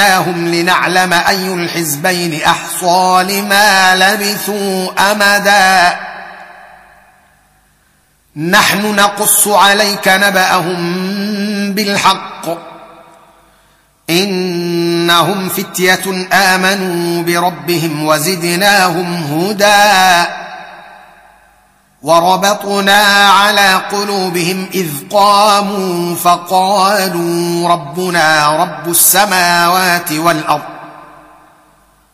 فبعثناهم لنعلم أي الحزبين أحصى لما لبثوا أمدا نحن نقص عليك نبأهم بالحق إنهم فتية آمنوا بربهم وزدناهم هدى وربطنا على قلوبهم إذ قاموا فقالوا ربنا رب السماوات والأرض